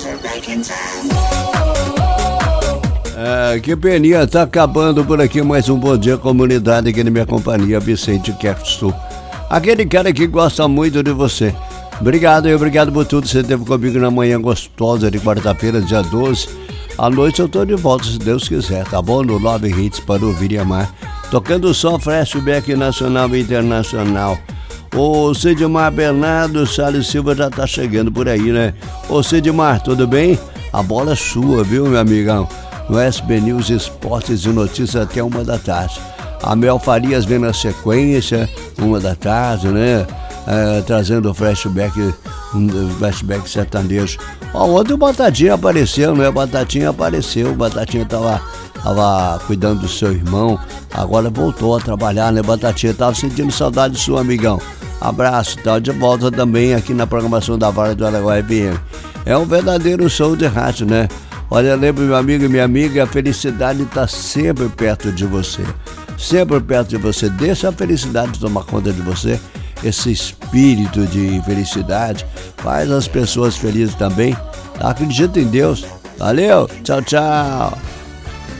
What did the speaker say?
Que peninha, tá acabando por aqui mais um Bom Dia Comunidade aqui na minha companhia, Vicente Kerstu. Aquele cara que gosta muito de você. Obrigado por tudo que você teve comigo na manhã gostosa de quarta-feira, dia 12. À noite eu tô de volta, se Deus quiser, tá bom? No Love Hits para ouvir e amar. Tocando só flashback nacional e internacional. Ô Sidmar Bernardo, Salles Silva já tá chegando por aí, né? Ô Sidmar, tudo bem? A bola é sua, viu, meu amigão? No SB News Esportes e Notícias até 1h. A Mel Farias vem na sequência, 1h, né? Trazendo o flashback sertanejo. Ontem o Batatinha apareceu, né? Batatinha tava cuidando do seu irmão, agora voltou a trabalhar, né? Batatinha tava sentindo saudade do seu amigão. Abraço, tá de volta também aqui na programação da Vara do Araguaia FM. É um verdadeiro show de rádio, né? Olha, lembra, meu amigo e minha amiga, a felicidade está sempre perto de você. Sempre perto de você. Deixa a felicidade tomar conta de você. Esse espírito de felicidade faz as pessoas felizes também. Acredita em Deus. Valeu, tchau, tchau.